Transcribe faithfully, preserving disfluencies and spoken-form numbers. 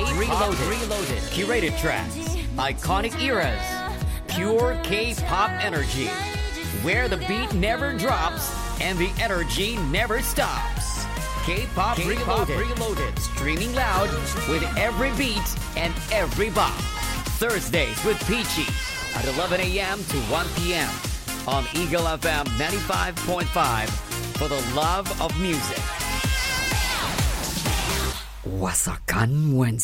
Reloaded. Reloaded. Curated tracks. Iconic eras. Pure K-pop energy. Where the beat never drops and the energy never stops. K-pop, K-pop Reloaded. Reloaded. Streaming loud with every beat and every bop. Thursdays with Peachy at eleven a.m. to one p.m. on Eagle F M ninety-five point five for the love of music. Wasakan Wednesday.